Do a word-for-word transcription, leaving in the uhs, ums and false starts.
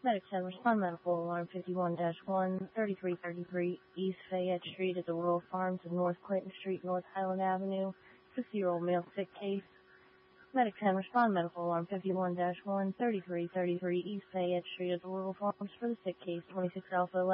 Medic ten, respond medical alarm fifty-one dash one, thirty-three thirty-three East Fayette Street at the Rural Farms of North Clinton Street, North Highland Avenue. sixty-year-old male sick case. Medic ten, respond medical alarm fifty-one dash one, thirty-three thirty-three East Fayette Street at the Rural Farms for the sick case, twenty-six Alpha eleven.